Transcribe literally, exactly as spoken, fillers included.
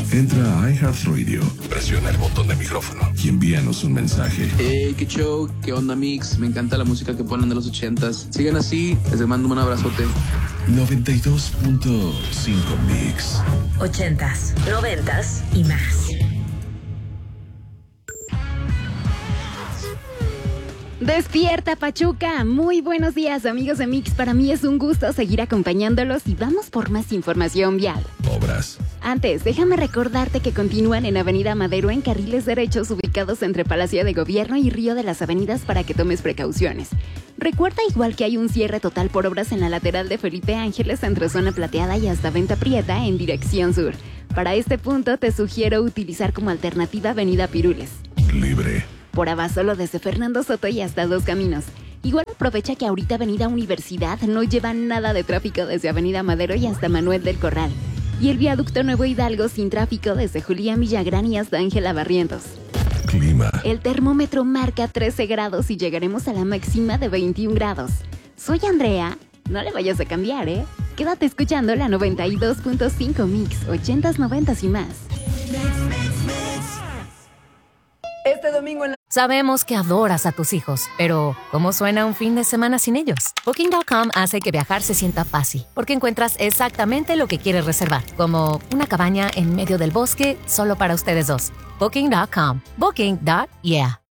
Entra a iHeartRadio, presiona el botón de micrófono y envíanos un mensaje. Hey, qué show, qué onda, Mix. Me encanta la música que ponen de los ochentas. Sigan así, les mando un abrazote. noventa y dos punto cinco Mix. Ochentas, noventas y más. Despierta, Pachuca. Muy buenos días, amigos de Mix. Para mí es un gusto seguir acompañándolos y vamos por más información vial. Obras. Antes, déjame recordarte que continúan en Avenida Madero en carriles derechos ubicados entre Palacio de Gobierno y Río de las Avenidas para que tomes precauciones. Recuerda igual que hay un cierre total por obras en la lateral de Felipe Ángeles entre Zona Plateada y hasta Venta Prieta en dirección sur. Para este punto te sugiero utilizar como alternativa Avenida Pirules. Libre. Por Abasolo desde Fernando Soto y hasta Dos Caminos. Igual aprovecha que ahorita Avenida Universidad no lleva nada de tráfico desde Avenida Madero y hasta Manuel del Corral. Y el viaducto Nuevo Hidalgo sin tráfico desde Julián Villagrán y hasta Ángela Barrientos. Clima. El termómetro marca trece grados y llegaremos a la máxima de veintiún grados. Soy Andrea. No le vayas a cambiar, ¿eh? Quédate escuchando la noventa y dos punto cinco Mix, ochentas, noventas y más. Este domingo en la... Sabemos que adoras a tus hijos, pero ¿cómo suena un fin de semana sin ellos? Booking punto com hace que viajar se sienta fácil, porque encuentras exactamente lo que quieres reservar, como una cabaña en medio del bosque solo para ustedes dos. Booking punto com. Booking. Yeah.